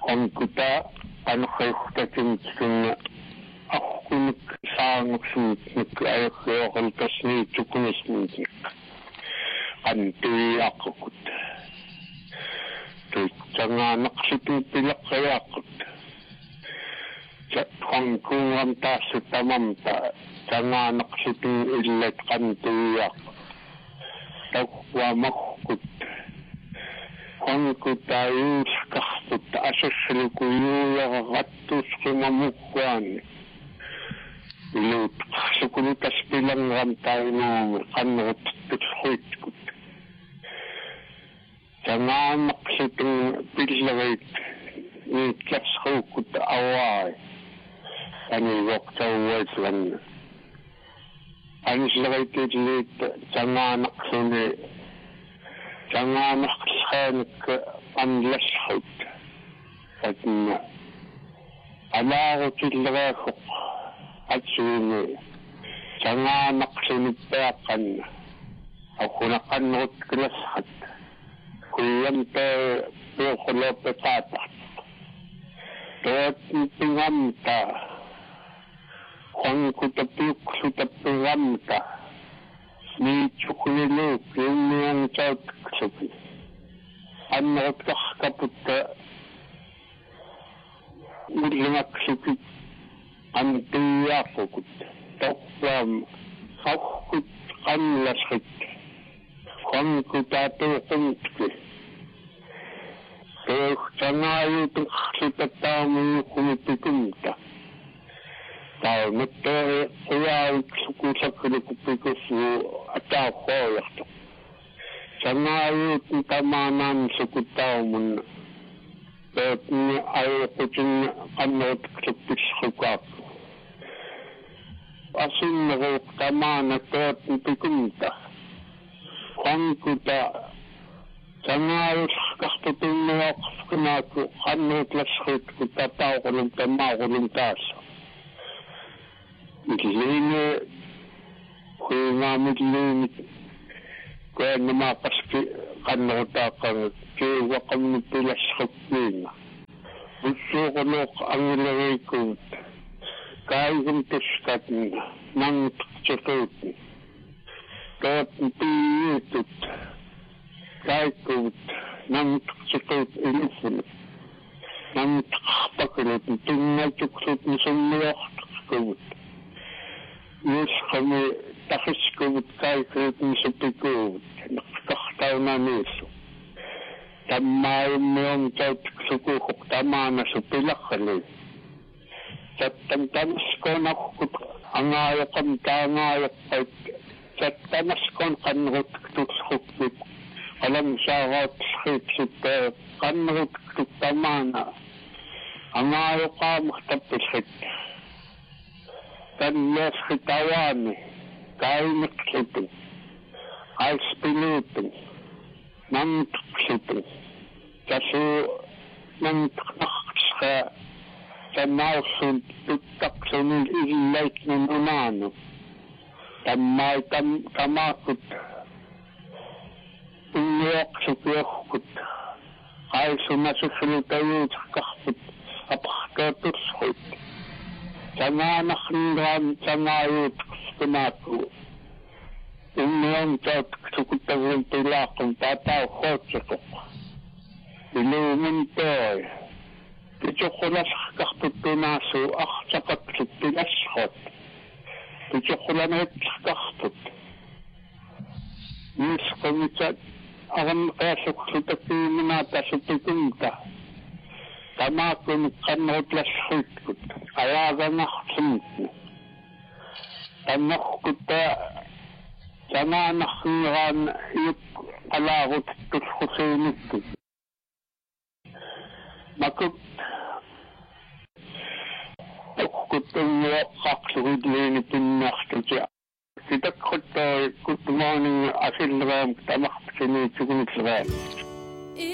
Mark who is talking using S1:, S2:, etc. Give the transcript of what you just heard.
S1: qankuta qanerriuqtatimtikun aqunik saanguksumik ayaqqioraltasni tukunismik qantuiaqukut tuitsangaanaqsitu pilaqqayaaqut qankuuram taassuttamamta sangaanaqsitu illat qantuiaq taqwamaqqut qanqutayuusqarput asussulukuyuuyarattusqimamukkuaani ilut sukulutaspilangram tainuumi qanneruttusruitkut sangaanaqsitu pillerit niitlasruukut awaai aniluoqtauuaislanna anisleritiliit sangaanaqsuni sangaanaqsaanik anlasrut atna alaarutilleraaquq atsuuni sangaanaqsunippaaqanna aqunaqannerut kilassat kuyamta peoqoloppetaataq toatntingamta qanqutapiuqsutappigamta niitsuqniluuk yummiangtautqsupi annerutqarkaputta ullingaqqsupi antuiaaqukut toqqaam qawqut qanlasrit qanqutaatuuqumtki toortsangaayutuqsutattaamuyuqqumipikumta taamattore quyaawiksukusakkulukuppikussu ataaqquoyartoq sangaayuutun tamaanaan sukuttaamun tootni ayuqutun qannerutqsuppissrukaaqku asunneruuq tamaana tootni pikumta qanquta sangaayusqartutunnuaqskunaakku qannerutlasruutku tataaqurum tamaaqurum taassa Mitliini kuingamitliini kuanamaaqaski qannerutaaqanga kiuaqamnippilassrukkiinga ussuuquluuq angileriikkuut kaayigum tuskatna nangtiqtiquutni tootnpiiitut kaikkuut nangtiqtiquut iluffunut nangtiqarpakulut tungaltuqsutni summiortiqkuut yusqami taqiskuvut kaikkuutni supikuuvut naqtartaunaniissu tammaayummium tautsukuuq tamaana supilaqali tattamaskoonaqkut angaayoqam taangaayoqqait tattamaskoon qannerutqtuqsrukkut qalamsaaraatssriitsut qannerutqtuk tamaana angaayoqaamertappisrit tanniasritawaani kainiqlutun aispilutun nangtiqlutun tasu nangtiqnarqsqa tannaarsun tuttaqsunil illaitnununaanu tammaai tamaakut unniaqsupiorkut aisunasusulutayuuteqqarput apaqkaatusrut sangaanarniraan sangaayuuteqskunaakku unniamtautqsukuttagun pilaaqum taataauqootseqoq iluumuntooi picoqulasarqartuttunaasu artaqaksut pilassrut picoqulaneetlarqartut nisqamitat aranqaasuqsutakkiiminaatasupikumta tamaakun qannerutlassruitkut ayaaganartumutni tannerkutta sangaanarniraan iyuk alaaruttusqusiinikkut makut toqquttunniaqqarlugiiliini pinnaartuti Good morning, I feel tamartini tukunitleraa